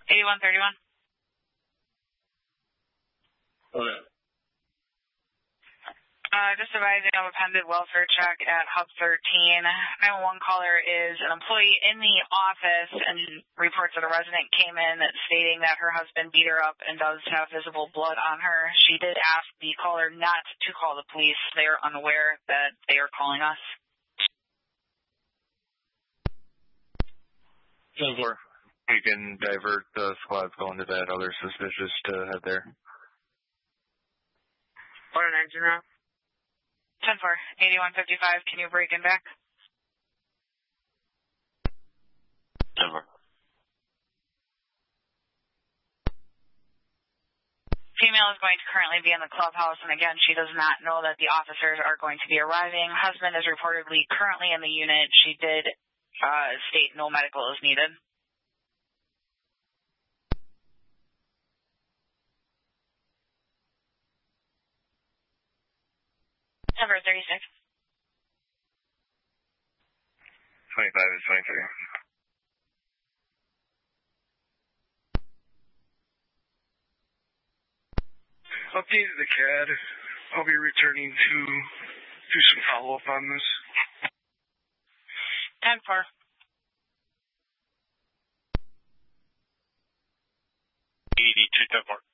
8131. Okay. Just advising of a pending welfare check at Hub 13. 911 caller is an employee in the office and reports that a resident came in stating that her husband beat her up and does have visible blood on her. She did ask the caller not to call the police. They are unaware that they are calling us. 10-4. You can divert the squads going to that other suspicious to head there. What an engine now? 10-4, 8155, can you break in back? 10-4. Female is going to currently be in the clubhouse, and again, she does not know that the officers are going to be arriving. Husband is reportedly currently in the unit. She did state no medical is needed. 36. 25 is 23. Updated the CAD. I'll be returning to do some follow-up on this. 10-4. 82 10-4.